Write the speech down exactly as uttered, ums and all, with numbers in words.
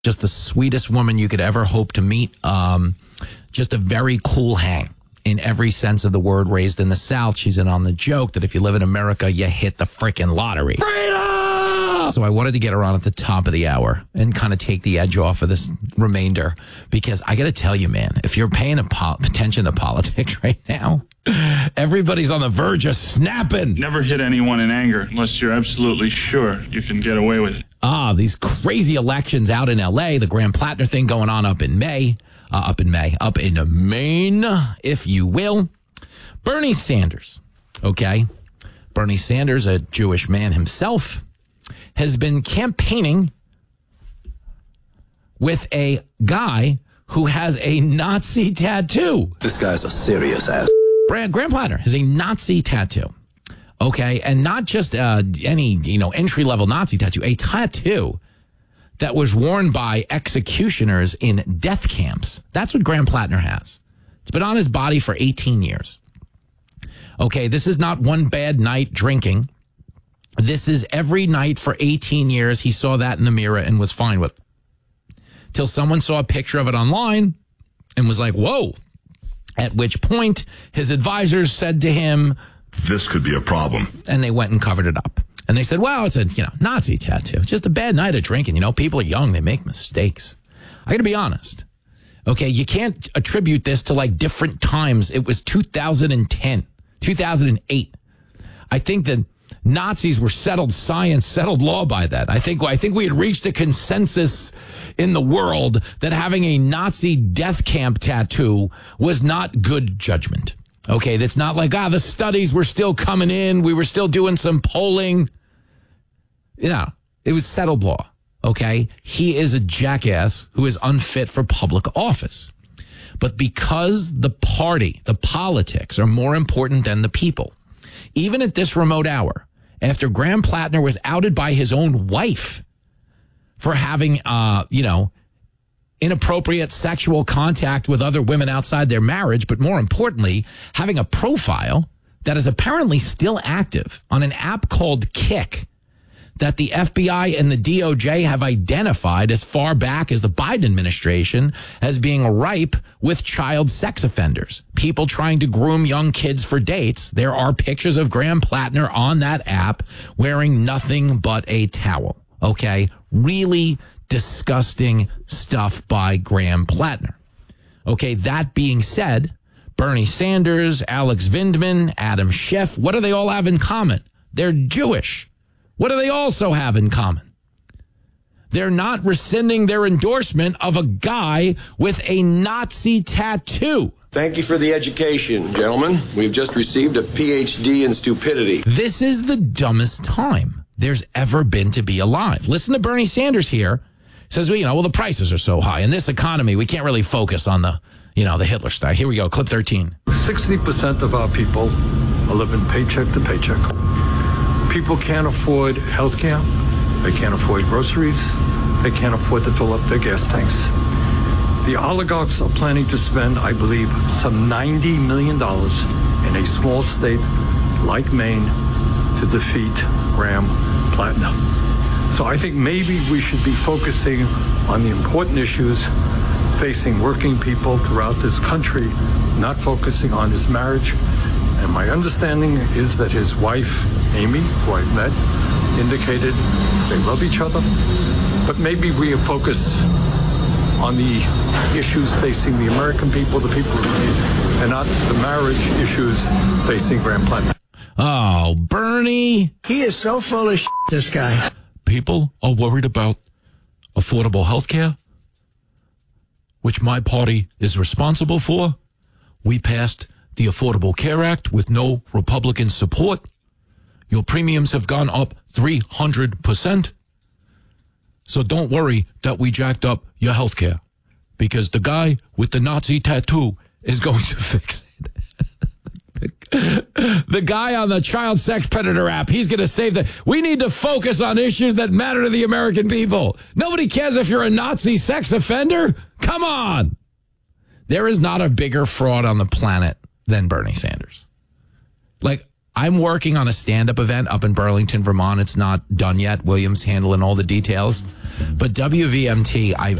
Just the sweetest woman you could ever hope to meet. Um, just a very cool hang in every sense of the word. Raised in the South, she's in on the joke that if you live in America, you hit the freaking lottery. Freedom! So I wanted to get her on at the top of the hour and kind of take the edge off of this remainder, because I got to tell you, man, if you're paying a po- attention to politics right now, everybody's on the verge of snapping. Never hit anyone in anger unless you're absolutely sure you can get away with it. Ah, these crazy elections out in L A, the Graham Plattner thing going on up in May, uh, up in May, up in Maine, if you will. Bernie Sanders, okay? Bernie Sanders, a Jewish man himself, has been campaigning with a guy who has a Nazi tattoo. This guy's a serious ass. Graham Plattner has a Nazi tattoo. Okay, and not just uh, any, you know, entry-level Nazi tattoo, a tattoo that was worn by executioners in death camps. That's what Graham Plattner has. It's been on his body for eighteen years. Okay, this is not one bad night drinking. This is every night for eighteen years. He saw that in the mirror and was fine with it. Till someone saw a picture of it online and was like, whoa. At which point, his advisors said to him, this could be a problem. And they went and covered it up. And they said, well, it's a, you know, Nazi tattoo. Just a bad night of drinking. You know, people are young. They make mistakes. I got to be honest. Okay, you can't attribute this to like different times. It was two thousand ten, two thousand eight. I think that Nazis were settled science, settled law by that. I think I think we had reached a consensus in the world that having a Nazi death camp tattoo was not good judgment. Okay, that's not like, ah, the studies were still coming in. We were still doing some polling. Yeah, it was settled law. Okay, he is a jackass who is unfit for public office. But because the party, the politics are more important than the people, even at this remote hour, after Graham Plattner was outed by his own wife for having, uh, you know, inappropriate sexual contact with other women outside their marriage, but more importantly, having a profile that is apparently still active on an app called Kik that the F B I and the D O J have identified as far back as the Biden administration as being ripe with child sex offenders, people trying to groom young kids for dates. There are pictures of Graham Plattner on that app wearing nothing but a towel. Okay, really disgusting stuff by Graham Plattner. Okay, that being said, Bernie Sanders, Alex Vindman, Adam Schiff, what do they all have in common? They're Jewish. What do they also have in common? They're not rescinding their endorsement of a guy with a Nazi tattoo. Thank you for the education, gentlemen. We've just received a P H D in stupidity. This is the dumbest time there's ever been to be alive. Listen to Bernie Sanders here. Says, well, you know, well, the prices are so high. In this economy, we can't really focus on the, you know, the Hitler style. Here we go, clip thirteen. sixty percent of our people are living paycheck to paycheck. People can't afford health care. They can't afford groceries. They can't afford to fill up their gas tanks. The oligarchs are planning to spend, I believe, some ninety million dollars in a small state like Maine to defeat Graham Plattner. So I think maybe we should be focusing on the important issues facing working people throughout this country, not focusing on his marriage. And my understanding is that his wife, Amy, who I met, indicated they love each other. But maybe we focus on the issues facing the American people, the people who need, and not the marriage issues facing Graham Plattner. Oh, Bernie. He is so full of shit, this guy. People are worried about affordable health care, which my party is responsible for. We passed the Affordable Care Act with no Republican support. Your premiums have gone up three hundred percent. So don't worry that we jacked up your health care, because the guy with the Nazi tattoo is going to fix it. The guy on the child sex predator app, he's going to save the... We need to focus on issues that matter to the American people. Nobody cares if you're a Nazi sex offender. Come on. There is not a bigger fraud on the planet than Bernie Sanders. Like, I'm working on a stand-up event up in Burlington, Vermont. It's not done yet. William's handling all the details. But W V M T, I,